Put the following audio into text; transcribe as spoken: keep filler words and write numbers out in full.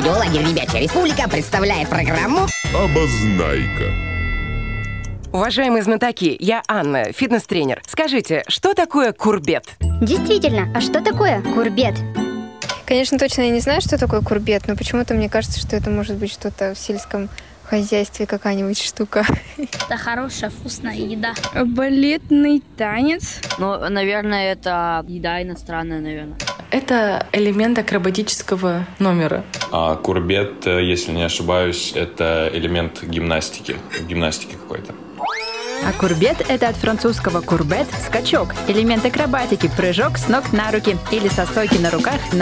Радиолагерь «Ребячья республика» представляет программу «Обознайка». Уважаемые знатоки, я Анна, фитнес-тренер. Скажите, что такое курбет? Действительно, а что такое курбет? Конечно, точно я не знаю, что такое курбет, но почему-то мне кажется, что это может быть что-то в сельском хозяйстве, какая-нибудь штука. Это хорошая, вкусная еда. Балетный танец. Ну, наверное, это еда иностранная, наверное. Это элемент акробатического номера. А курбет, если не ошибаюсь, это элемент гимнастики, гимнастики какой-то. А курбет – это от французского «курбет» – скачок, элемент акробатики, прыжок с ног на руки или со стойки на руках на